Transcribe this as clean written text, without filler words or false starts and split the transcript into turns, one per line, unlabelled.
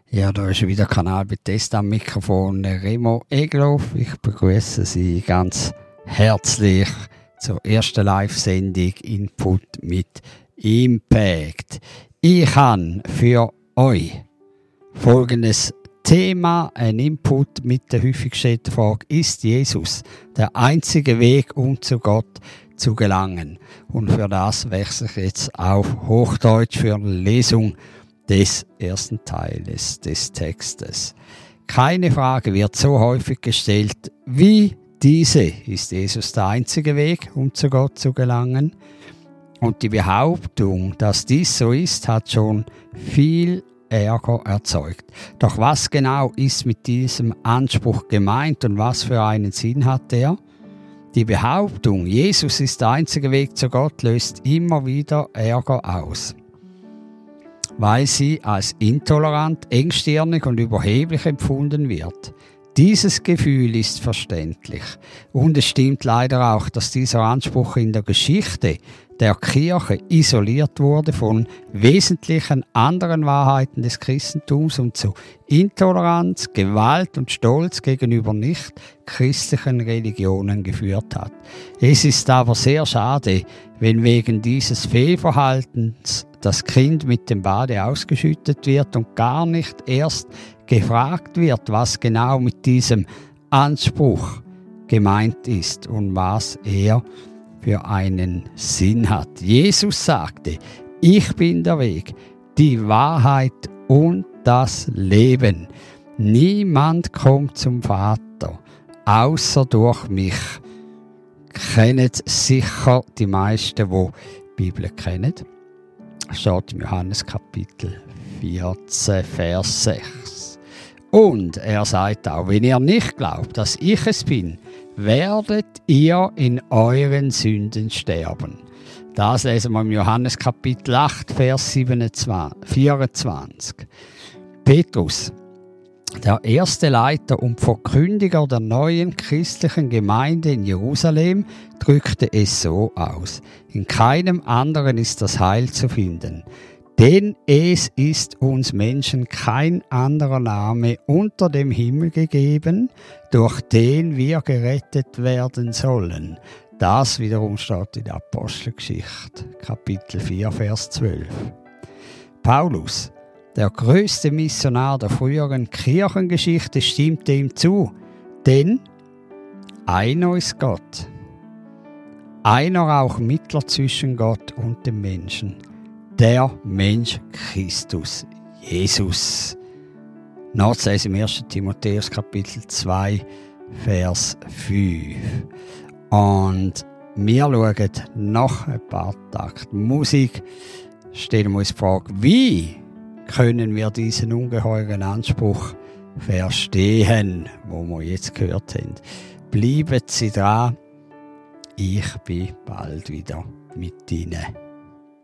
Ja, da ist wieder Kanal Bethesda am Mikrofon, Remo Egloff. Ich begrüße Sie ganz herzlich zur ersten Live-Sendung Input mit Impact. Ich habe für euch folgendes Thema, ein Input mit der häufig gestellten Frage: Ist Jesus der einzige Weg, um zu Gott zu gelangen? Und für das wechsle ich jetzt auf Hochdeutsch für eine Lesung des ersten Teiles des Textes. Keine Frage wird so häufig gestellt wie diese: Ist Jesus der einzige Weg, um zu Gott zu gelangen? Und die Behauptung, dass dies so ist, hat schon viel Ärger erzeugt. Doch was genau ist mit diesem Anspruch gemeint und was für einen Sinn hat er? Die Behauptung, Jesus ist der einzige Weg zu Gott, löst immer wieder Ärger aus, weil sie als intolerant, engstirnig und überheblich empfunden wird. Dieses Gefühl ist verständlich. Und es stimmt leider auch, dass dieser Anspruch in der Geschichte der Kirche isoliert wurde von wesentlichen anderen Wahrheiten des Christentums und zu Intoleranz, Gewalt und Stolz gegenüber nicht christlichen Religionen geführt hat. Es ist aber sehr schade, wenn wegen dieses Fehlverhaltens das Kind mit dem Bade ausgeschüttet wird und gar nicht erst gefragt wird, was genau mit diesem Anspruch gemeint ist und was er für einen Sinn hat. Jesus sagte: Ich bin der Weg, die Wahrheit und das Leben. Niemand kommt zum Vater, außer durch mich. Kennen sicher die meisten, die die Bibel kennen. Steht im Johannes Kapitel 14, Vers 6. Und er sagt auch: Wenn ihr nicht glaubt, dass ich es bin, werdet ihr in euren Sünden sterben. Das lesen wir im Johannes Kapitel 8, Vers 24. Petrus, der erste Leiter und Verkündiger der neuen christlichen Gemeinde in Jerusalem, drückte es so aus: In keinem anderen ist das Heil zu finden. Denn es ist uns Menschen kein anderer Name unter dem Himmel gegeben, durch den wir gerettet werden sollen. Das wiederum steht in der Apostelgeschichte, Kapitel 4, Vers 12. Paulus, der größte Missionar der früheren Kirchengeschichte, stimmte ihm zu. Denn einer ist Gott, einer auch Mittler zwischen Gott und dem Menschen, der Mensch Christus, Jesus. Nachzulesen im 1. Timotheus Kapitel 2, Vers 5. Und wir schauen noch ein paar Takte Musik, stellen wir uns die Frage: Wie können wir diesen ungeheuren Anspruch verstehen, wo wir jetzt gehört haben? Bleiben Sie dran, ich bin bald wieder mit Ihnen.